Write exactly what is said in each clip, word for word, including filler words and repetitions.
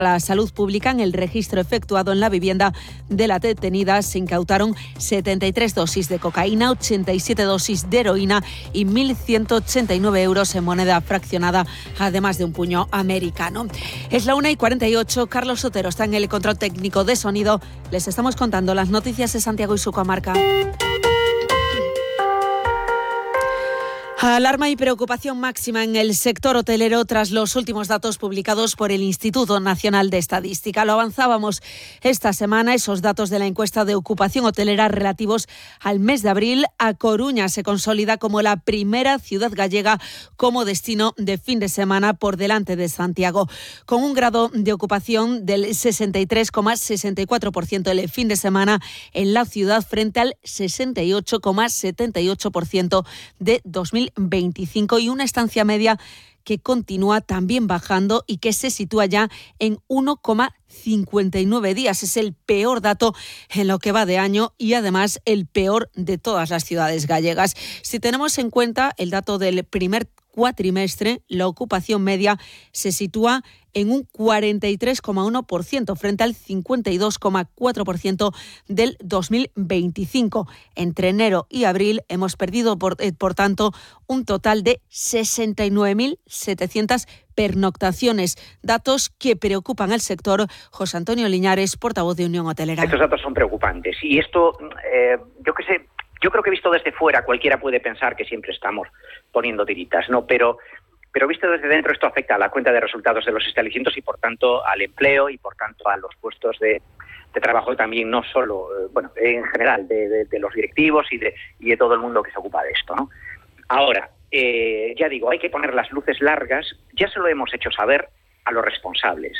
la salud pública. En el registro efectuado en la vivienda de la detenida se incautaron setenta y tres dosis de cocaína, ochenta y siete dosis de heroína y mil ciento ochenta y nueve euros en moneda fraccionada, además de un puño americano. Es la una y cuarenta y ocho. Carlos Sotero está en el control técnico de sonido. Les estamos contando las noticias de Santiago y su comarca. Alarma y preocupación máxima en el sector hotelero tras los últimos datos publicados por el Instituto Nacional de Estadística. Lo avanzábamos esta semana, esos datos de la encuesta de ocupación hotelera relativos al mes de abril. A Coruña se consolida como la primera ciudad gallega como destino de fin de semana por delante de Santiago, con un grado de ocupación del sesenta y tres coma sesenta y cuatro por ciento el fin de semana en la ciudad frente al sesenta y ocho coma setenta y ocho por ciento de dos mil veinticinco y una estancia media que continúa también bajando y que se sitúa ya en uno coma cincuenta y nueve días. Es el peor dato en lo que va de año y además el peor de todas las ciudades gallegas. Si tenemos en cuenta el dato del primer cuatrimestre, la ocupación media se sitúa en un cuarenta y tres coma uno por ciento frente al cincuenta y dos coma cuatro por ciento del dos mil veinticinco. Entre enero y abril hemos perdido, por, eh, por tanto, un total de sesenta y nueve mil setecientas pernoctaciones, datos que preocupan al sector. José Antonio Liñares, portavoz de Unión Hotelera. Estos datos son preocupantes y esto, eh, yo qué sé, yo creo que visto desde fuera cualquiera puede pensar que siempre estamos poniendo tiritas, ¿no? Pero, pero visto desde dentro esto afecta a la cuenta de resultados de los establecimientos y por tanto al empleo y por tanto a los puestos de, de trabajo también, no solo, eh, bueno, en general, de, de, de los directivos y de, y de todo el mundo que se ocupa de esto, ¿no? Ahora, eh, ya digo, hay que poner las luces largas, ya se lo hemos hecho saber a los responsables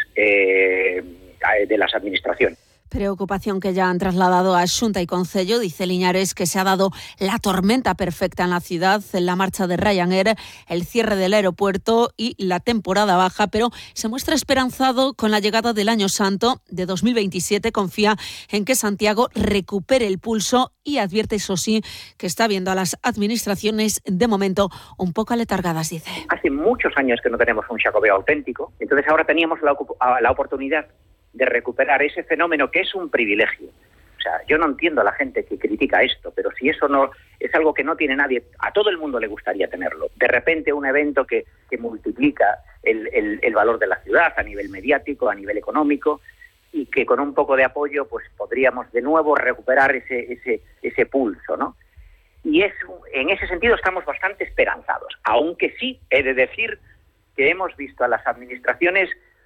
eh, de las administraciones. Preocupación que ya han trasladado a Xunta y Concello. Dice Liñares que se ha dado la tormenta perfecta en la ciudad, en la marcha de Ryanair, el cierre del aeropuerto y la temporada baja, pero se muestra esperanzado con la llegada del Año Santo de dos mil veintisiete. Confía en que Santiago recupere el pulso y advierte, eso sí, que está viendo a las administraciones de momento un poco aletargadas, dice. Hace muchos años que no tenemos un Xacobeo auténtico, entonces ahora teníamos la, la oportunidad de recuperar ese fenómeno que es un privilegio. O sea, yo no entiendo a la gente que critica esto, pero si eso no es algo que no tiene nadie, a todo el mundo le gustaría tenerlo. De repente un evento que, que multiplica el, el, el valor de la ciudad a nivel mediático, a nivel económico, y que con un poco de apoyo pues podríamos de nuevo recuperar ese, ese, ese pulso, ¿no? Y es, en ese sentido estamos bastante esperanzados, aunque sí he de decir que hemos visto a las administraciones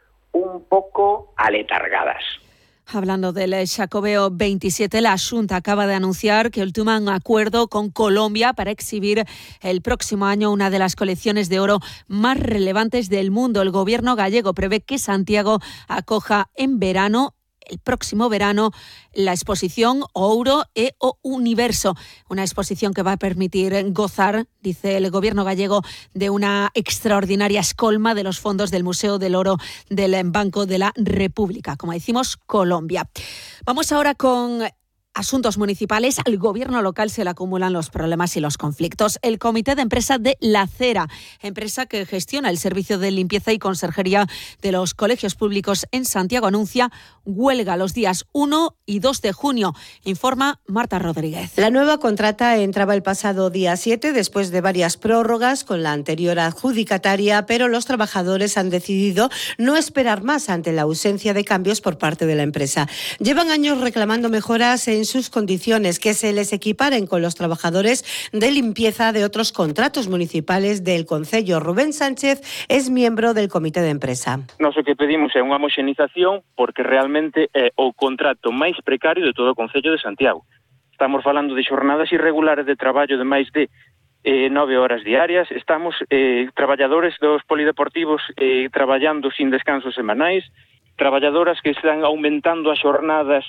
un poco aletargadas. Hablando del Xacobeo veintisiete, la Xunta acaba de anunciar que ultima un acuerdo con Colombia para exhibir el próximo año una de las colecciones de oro más relevantes del mundo. El gobierno gallego prevé que Santiago acoja en verano el próximo verano la exposición Ouro e o Universo, una exposición que va a permitir gozar, dice el gobierno gallego, de una extraordinaria escolma de los fondos del Museo del Oro del Banco de la República, como decimos, Colombia. Vamos ahora con asuntos municipales. Al gobierno local se le acumulan los problemas y los conflictos. El comité de empresa de La Cera, empresa que gestiona el servicio de limpieza y conserjería de los colegios públicos en Santiago, anuncia huelga los días uno y dos de junio, informa Marta Rodríguez. La nueva contrata entraba el pasado día siete después de varias prórrogas con la anterior adjudicataria, pero los trabajadores han decidido no esperar más ante la ausencia de cambios por parte de la empresa. Llevan años reclamando mejoras en sus condiciones, que se les equiparen con los trabajadores de limpieza de otros contratos municipales del concello. Rubén Sánchez es miembro del comité de empresa. Nós o que pedimos é unha homoxenización porque realmente é o contrato máis precario de todo o concello de Santiago. Estamos falando de xornadas irregulares de traballo de máis de eh, nove horas diarias. Estamos eh, traballadores dos polideportivos eh, traballando sin descansos semanais, traballadoras que están aumentando as xornadas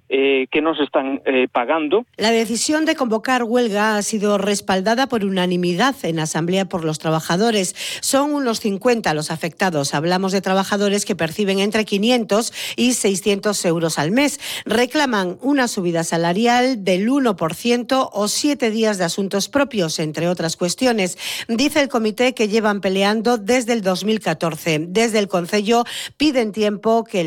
eh, que nos están eh, pagando. La decisión de convocar huelga ha sido respaldada por unanimidad en la Asamblea por los Trabajadores. Son unos cincuenta los afectados. Hablamos de trabajadores que perciben entre quinientos y seiscientos euros al mes. Reclaman una subida salarial del uno por ciento o siete días de asuntos propios, entre otras cuestiones. Dice el comité que llevan peleando desde el dos mil catorce. Desde el Concello piden tiempo que